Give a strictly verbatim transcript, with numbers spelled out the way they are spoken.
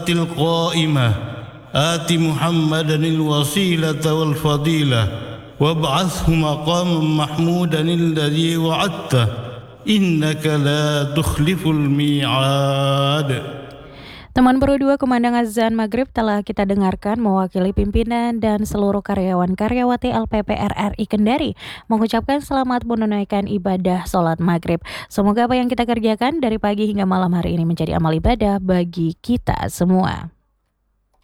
القائمة آت محمدا الوسيلة والفضيلة وابعثه مقاما محمودا الذي وعدته إنك لا تخلف الميعاد. Teman Pro dua Kumandang Azan Maghrib telah kita dengarkan mewakili pimpinan dan seluruh karyawan karyawati L P P R R I Kendari mengucapkan selamat menunaikan ibadah sholat maghrib. Semoga apa yang kita kerjakan dari pagi hingga malam hari ini menjadi amal ibadah bagi kita semua.